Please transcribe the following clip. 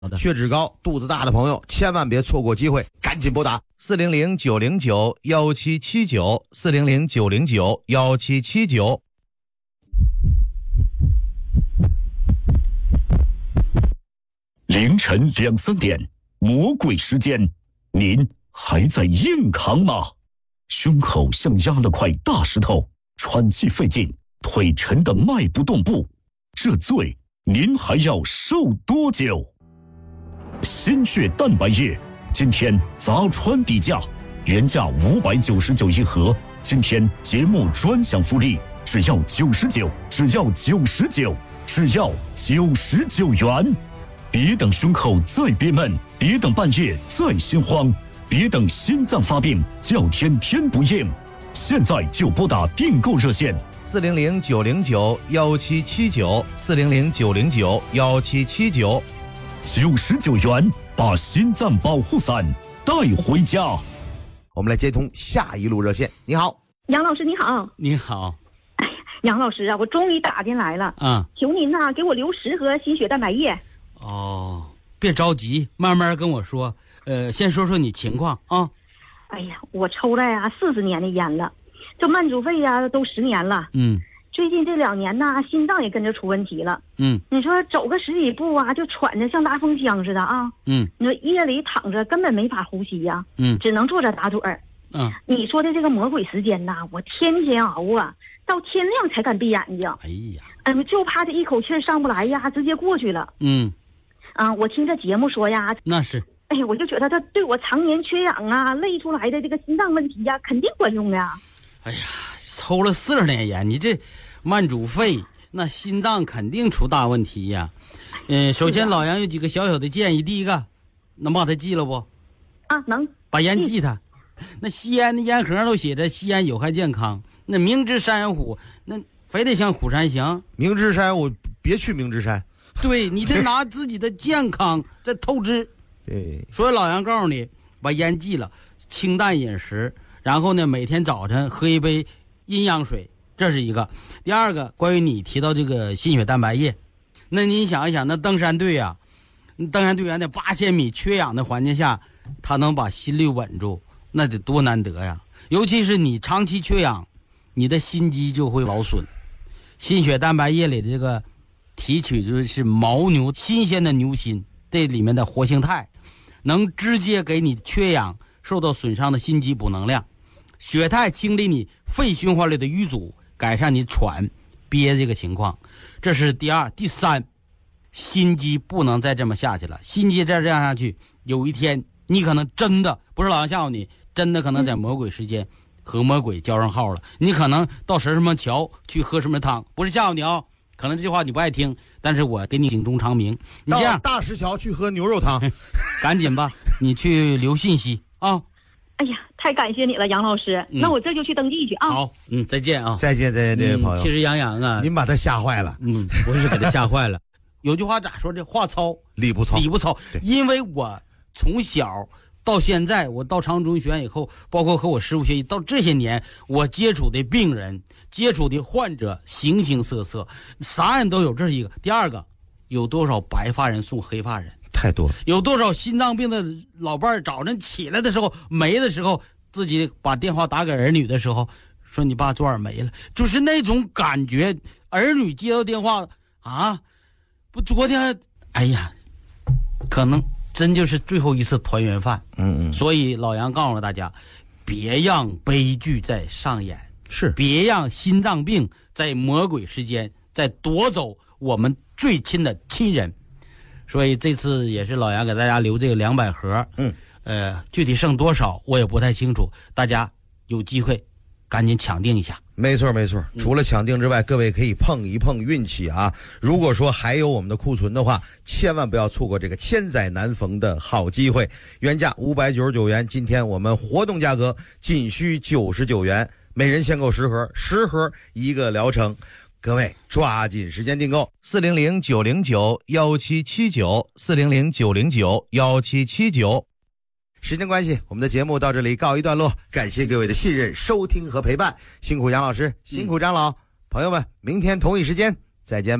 血脂高、肚子大的朋友千万别错过机会，赶紧拨打400-909-1779，400-909-1779。 凌晨2、3点，魔鬼时间，您还在硬扛吗？胸口像压了块大石头，喘气费劲，腿沉得迈不动步，这罪您还要受多久？心血蛋白液今天砸穿底价，原价599一盒，今天节目专享福利，只要99，只要99，只要99元。别等胸口再憋闷，别等半夜再心慌，别等心脏发病叫天天不应，现在就拨打订购热线 400-909-1779，400-909-1779，99 元把心脏保护伞带回家。 我们来接通下一路热线。你好， 杨老师，你好。 你好。 哎呀，杨老师啊，我终于打进来了。求您呐，给我留10盒心血蛋白液。 哦，别着急，慢慢跟我说。先说说你情况啊。 哎呀，我抽了呀40年的烟了，这慢阻肺呀都10年了。最近这2年呐，心脏也跟着出问题了。你说走个10几步啊，就喘着像大风箱似的啊。你说夜里躺着根本没法呼吸呀。只能坐着打盹儿。你说的这个魔鬼时间呐，我天天熬啊，到天亮才敢闭眼睛。 哎呀， 就怕这一口气上不来呀，直接过去了。我听这节目说呀， 那是。 哎呀，我就觉得他对我常年缺氧啊累出来的这个心脏问题呀，肯定管用呀。 哎呀，抽了40年烟，你这慢阻肺，那心脏肯定出大问题呀。首先老杨有几个小小的建议。第一个，能把它记了不？ 能。 把烟记它。那吸烟的烟盒都写着吸烟有害健康，那明知山虎，那非得向虎山行。 明知山我别去明知山。 对，你这拿自己的健康在透支。 对， 所以老杨告诉你，把烟记了，清淡饮食，然后呢，每天早晨喝一杯阴阳水，这是一个。第二个，关于你提到这个心血蛋白液，那你想一想，那登山队啊，登山队员在8000米缺氧的环境下，他能把心率稳住，那得多难得呀！尤其是你长期缺氧，你的心肌就会劳损。心血蛋白液里的这个提取就是牦牛新鲜的牛心，这里面的活性肽能直接给你缺氧受到损伤的心肌补能量，血肽清理你肺循环里的淤阻，改善你喘憋这个情况。这是第二。第三，心肌不能再这么下去了，心肌再这样下去，有一天你可能真的不是老杨吓唬你，真的可能在魔鬼时间和魔鬼交上号了。你可能到什么桥去喝什么汤，不是吓唬你啊，可能这句话你不爱听，但是我给你警钟长鸣。你这样， 到大石桥去喝牛肉汤， 赶紧吧，你去留信息啊。 哎呀，太感谢你了，杨老师。那我这就去登记去啊。 好，再见啊。 再见，这位朋友。 其实杨洋啊， 您把他吓坏了。 不是给他吓坏了。有句话咋说的？话糙理不糙， 理不糙。因为我从小到现在，我到长中学院以后，包括和我师傅学习，到这些年，我接触的病人、接触的患者形形色色，啥人都有，这是一个。第二个，有多少白发人送黑发人？ 太多了。 有多少心脏病的老伴儿早晨起来的时候没的时候，自己把电话打给儿女的时候，说你爸昨晚没了，就是那种感觉。儿女接到电话啊，不昨天，哎呀，可能真就是最后一次团圆饭。所以老杨告诉大家，别让悲剧再上演， 是别让心脏病在魔鬼时间再夺走我们最亲的亲人。所以这次也是老杨给大家留这个200盒，具体剩多少我也不太清楚，大家有机会赶紧抢定一下。 没错没错，除了抢定之外，各位可以碰一碰运气啊。如果说还有我们的库存的话，千万不要错过这个千载难逢的好机会。原价599元，今天我们活动价格仅需99元，每人限购10盒，10盒一个疗程。各位抓紧时间订购，400-909-1779，400-909-1779。时间关系，我们的节目到这里告一段落，感谢各位的信任、收听和陪伴，辛苦杨老师，辛苦张老，朋友们，明天同一时间再见吧。